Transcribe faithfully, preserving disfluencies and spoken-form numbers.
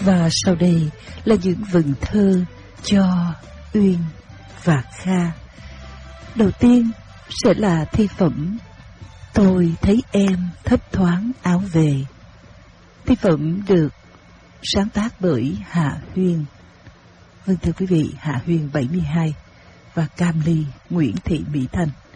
Và sau đây là những vựng thơ cho Uyên và Kha. Đầu tiên sẽ là thi phẩm Tôi thấy em thấp thoáng áo về. Thi phẩm được sáng tác bởi Hạ Huyên. Vâng thưa quý vị, Hạ Huyên bảy mươi hai và Cam Ly Nguyễn Thị Mỹ Thanh.